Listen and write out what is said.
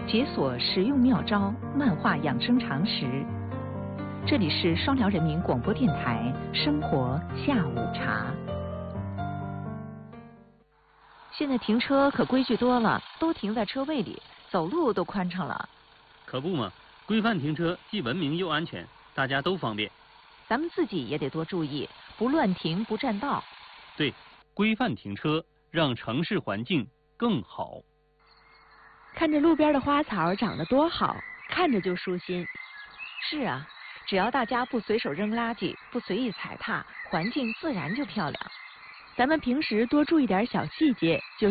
解锁实用妙招，漫画养生常识。这里是双辽人民广播电台生活下午茶。现在停车可规矩多了，都停在车位里，走路都宽敞了。 可不嘛，规范停车既文明又安全，大家都方便。 咱们自己也得多注意，不乱停，不占道。 对，规范停车，让城市环境更好。 看着路边的花草长得多好，看着就舒心。 是啊，只要大家不随手扔垃圾，不随意踩踏，环境自然就漂亮。 咱们平时多注意点小细节，就